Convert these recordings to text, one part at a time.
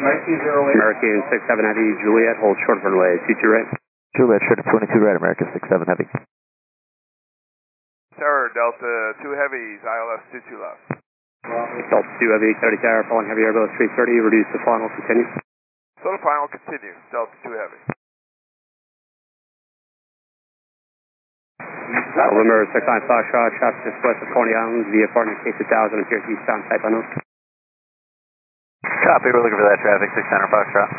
American 67 Heavy, Juliet, hold short of runway 22 right. Juliet, short of 22 right, American 67 Heavy. Tower, Delta 2 Heavies, ILS 22 left. Delta 2 Heavy, 30 tower, following heavy Airbus 330, reduce the final, continue. So the final, continue, Delta 2 Heavy. November 69 Foxtrot, traffic just west of Coney Island, via partner case 1000, appears eastbound, type unknown. Copy, we're looking for that traffic, 600 Foxtrot.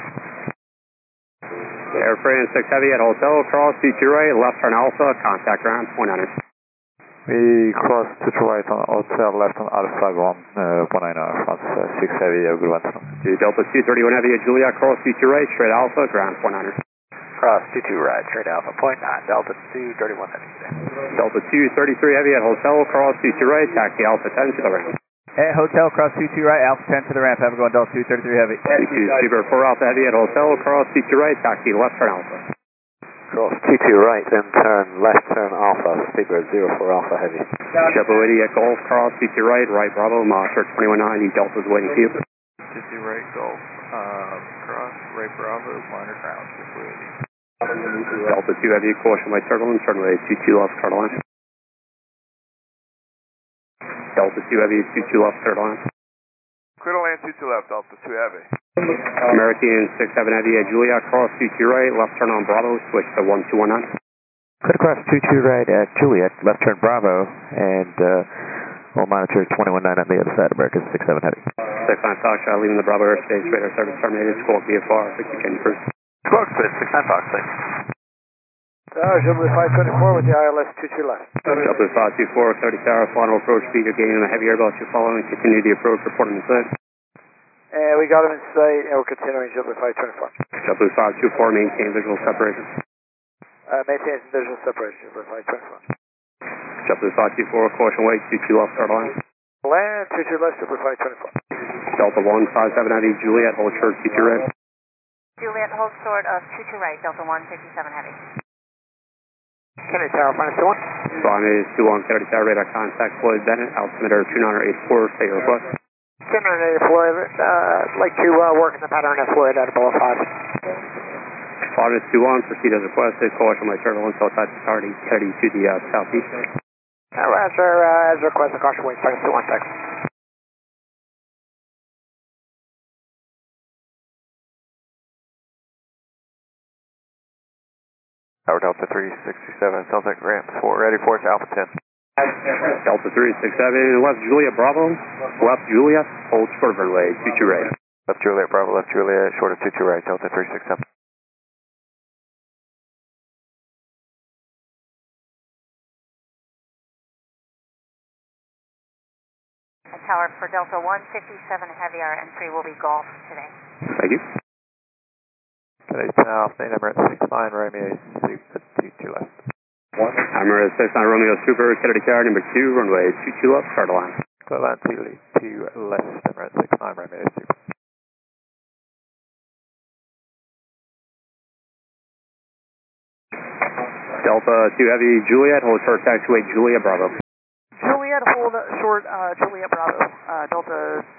Airframe 6 Heavy at Hotel, cross, C2 right, left turn Alpha, contact ground, point on it. We cross to right on Hotel, left on Alpha, ground, 190, France 6 Heavy, good one. Delta 231 Heavy at Juliet, cross, C2 right, straight Alpha, ground, point on it. Cross 22 right, straight Alpha, point 9, Delta 231 Heavy. Delta 233 Heavy at Hotel, cross, C2 right, taxi Alpha 10 to the ramp. At Hotel, cross 22 right, Alpha 10 to the ramp, have a go on Delta 233 Heavy. C2 Super 4 Alpha Heavy at Hotel, cross, C2 right, taxi left turn Alpha. Cross 22 right, then turn left turn Alpha, Speedbird 04 Alpha Heavy. Double 80 at Golf, cross, C2 right, right Bravo, monitor 2190, Delta's waiting for you. 22 right, Golf, cross, right Bravo, monitor ground, 680. Delta 2 Heavy, caution by turbulence, runway 22 left, turtle line. Delta 2 Heavy, 22 left, turtle line. Clear to land 22 left, Delta 2 Heavy. American 67 Heavy at Juliet, cross 22 right, left turn on Bravo, switch to 1219. Could cross 22 right at Juliet, left turn Bravo, and we'll monitor 219 on the other side, American 67 Heavy. 69 Foxtrot, leaving the Bravo airspace, radar service terminated, squawk VFR, 60 Ken first. Squawk split, 69 Fox, thanks. Jubilee 524 with the ILS 22 left. Jubilee 524, 30 tower, final approach speed, you're gaining the heavy Airbus you're following, continue the approach, report on the side. And we got him in sight, and we're continuing Jubilee 524. Jubilee 524, maintain visual separation. Maintain visual separation, Jubilee 524. Jubilee 524, caution wait, 22 left, start line. Land 22 left, Jubilee 524. Delta 157 Heavy, Juliet, hold short, 22 right. Juliet, hold short of 22 right, Delta 157 Heavy. Kennedy Tower, minus 21. Bomb is 21, Kennedy Tower, radar contact, Floyd Bennett, altimeter 2984, state your request. 1084, I'd like to work in the pattern at Floyd at below 5. 5 is 21, proceed as requested, caution by turbulence, all types of tardy, Kennedy to the southeast. As requested, caution wait, minus 21, thanks. Tower Delta 367, Celtic ramp 4, ready for Alpha 10. Delta 367, left Juliet Bravo, left Juliet, hold short of runway, 22 right. Left Juliet Bravo, left Juliet, short of 22 right, Delta 367. Tower for Delta 157 Heavy, our entry will be Golf today. Thank you. Today's South, main Emirates 69, Romeo 22 left. Emirates 69, Romeo Super, Kennedy Tower, number 2, runway 22 left, start line. Clear line 2 left, Emirates 69, Romeo Super. Delta 2 Heavy, Juliet, hold short taxiway, Juliet Bravo. Juliet, hold short, Juliet Bravo, Delta